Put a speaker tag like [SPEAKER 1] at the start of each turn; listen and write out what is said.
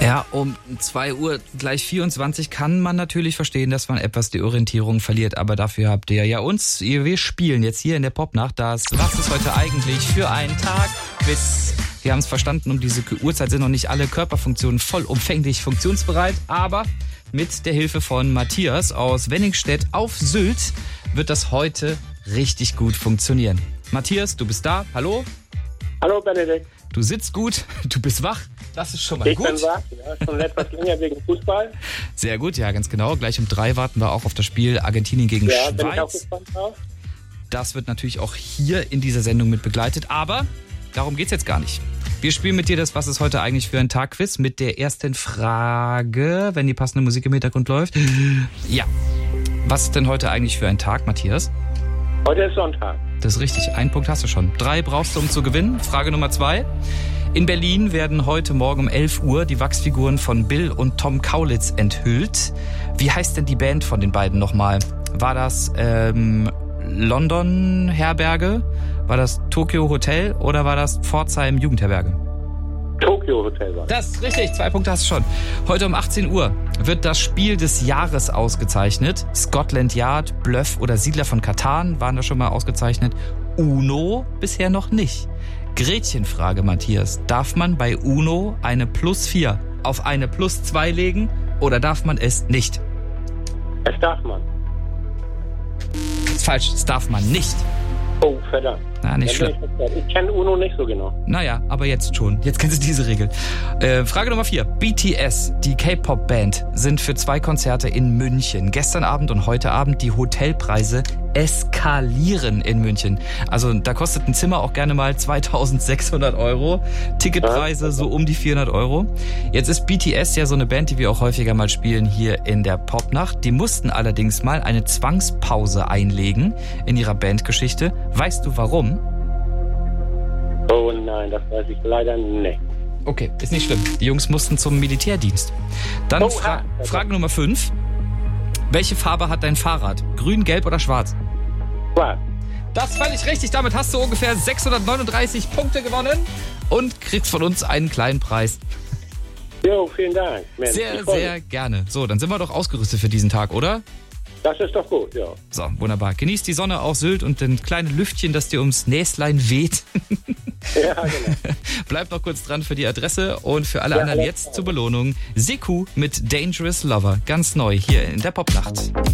[SPEAKER 1] Ja, um 2 Uhr gleich 24 kann man natürlich verstehen, dass man etwas die Orientierung verliert. Aber dafür habt ihr ja uns. Wir spielen jetzt hier in der Popnacht das Was ist heute eigentlich für ein Tag? Quiz. Wir haben es verstanden, um diese Uhrzeit sind noch nicht alle Körperfunktionen vollumfänglich funktionsbereit. Aber mit der Hilfe von Matthias aus Wenningstedt auf Sylt wird das heute richtig gut funktionieren. Matthias, du bist da. Hallo?
[SPEAKER 2] Hallo Benedikt.
[SPEAKER 1] Du sitzt gut, du bist wach. Das ist schon mal
[SPEAKER 2] ich
[SPEAKER 1] gut.
[SPEAKER 2] Ich bin wach, ja, schon etwas länger wegen Fußball.
[SPEAKER 1] Sehr gut, ja, ganz genau. Gleich um 3 warten wir auch auf das Spiel Argentinien gegen Schweiz.
[SPEAKER 2] Bin ich auch gespannt drauf.
[SPEAKER 1] Das wird natürlich auch hier in dieser Sendung mit begleitet, aber darum geht's jetzt gar nicht. Wir spielen mit dir das Was ist heute eigentlich für ein Tag-Quiz mit der ersten Frage, wenn die passende Musik im Hintergrund läuft. Ja, was ist denn heute eigentlich für ein Tag, Matthias?
[SPEAKER 2] Heute ist Sonntag.
[SPEAKER 1] Das ist richtig, 1 Punkt hast du schon. 3 brauchst du, um zu gewinnen. Frage Nummer 2. In Berlin werden heute Morgen um 11 Uhr die Wachsfiguren von Bill und Tom Kaulitz enthüllt. Wie heißt denn die Band von den beiden nochmal? War das London Herberge? War das Tokyo Hotel oder war das Pforzheim Jugendherberge?
[SPEAKER 2] Tokyo Hotel war
[SPEAKER 1] das. Das ist richtig, 2 Punkte hast du schon. Heute um 18 Uhr wird das Spiel des Jahres ausgezeichnet. Scotland Yard, Bluff oder Siedler von Katan waren da schon mal ausgezeichnet. Uno bisher noch nicht. Gretchenfrage, Matthias. Darf man bei Uno eine +4 auf eine +2 legen oder darf man es nicht?
[SPEAKER 2] Es darf man.
[SPEAKER 1] Das ist falsch, das darf man nicht.
[SPEAKER 2] Oh, verdammt.
[SPEAKER 1] Na, nicht schlimm.
[SPEAKER 2] Ich kenne Uno nicht so genau.
[SPEAKER 1] Naja, aber jetzt schon. Jetzt kennst du diese Regel. Frage Nummer 4. BTS, die K-Pop-Band, sind für 2 Konzerte in München. Gestern Abend und heute Abend die Hotelpreise eskalieren in München. Also da kostet ein Zimmer auch gerne mal 2.600 €. Ticketpreise so um die 400 €. Jetzt ist BTS ja so eine Band, die wir auch häufiger mal spielen hier in der Popnacht. Die mussten allerdings mal eine Zwangspause einlegen in ihrer Bandgeschichte. Weißt du warum?
[SPEAKER 2] Oh nein, das weiß ich leider nicht.
[SPEAKER 1] Okay, ist nicht schlimm. Die Jungs mussten zum Militärdienst. Dann Frage Nummer 5. Welche Farbe hat dein Fahrrad? Grün, gelb oder schwarz?
[SPEAKER 2] Schwarz.
[SPEAKER 1] Das ist völlig richtig. Damit hast du ungefähr 639 Punkte gewonnen und kriegst von uns einen kleinen Preis.
[SPEAKER 2] Jo, vielen Dank. Mensch,
[SPEAKER 1] sehr, sehr gerne. So, dann sind wir doch ausgerüstet für diesen Tag, oder?
[SPEAKER 2] Das ist doch gut, ja.
[SPEAKER 1] So, wunderbar. Genießt die Sonne auf Sylt und ein kleines Lüftchen, das dir ums Näslein weht.
[SPEAKER 2] Ja, genau.
[SPEAKER 1] Bleibt noch kurz dran für die Adresse und für alle anderen jetzt zur Belohnung. Seku mit Dangerous Lover. Ganz neu hier in der Popnacht.